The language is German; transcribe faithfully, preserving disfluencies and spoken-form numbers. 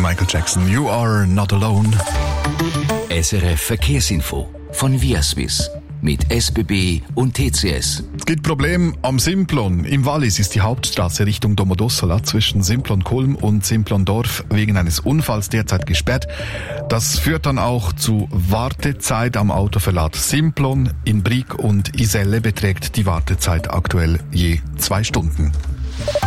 Michael Jackson. You are not alone. S R F Verkehrsinfo von Viaswiss mit S B B und T C S. Es gibt Probleme am Simplon. Im Wallis ist die Hauptstraße Richtung Domodossola zwischen Simplon-Kulm und Simplon-Dorf wegen eines Unfalls derzeit gesperrt. Das führt dann auch zu Wartezeit am Autoverlad Simplon. In Brig und Iselle beträgt die Wartezeit aktuell je zwei Stunden.